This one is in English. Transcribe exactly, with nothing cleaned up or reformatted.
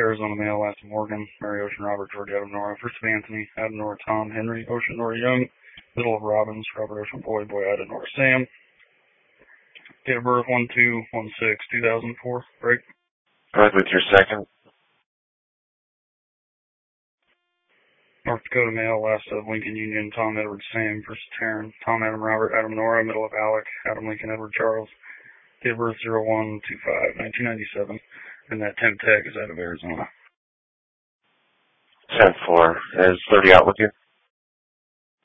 Arizona male, last Morgan, Mary Ocean Robert, George Adam Nora, first of Anthony, Adam Nora Tom, Henry Ocean Nora Young, middle of Robbins, Robert Ocean Boy, Boy Adam Nora Sam. Date of birth one two one six two thousand four. Break. Right with your second. North Dakota male, last of Lincoln Union, Tom Edward Sam, first of Taryn, Tom Adam Robert, Adam Nora, middle of Alec, Adam Lincoln Edward Charles. Date of birth zero one two five nineteen ninety-seven. And that temp tag is out of Arizona. ten four. Is thirty out with you?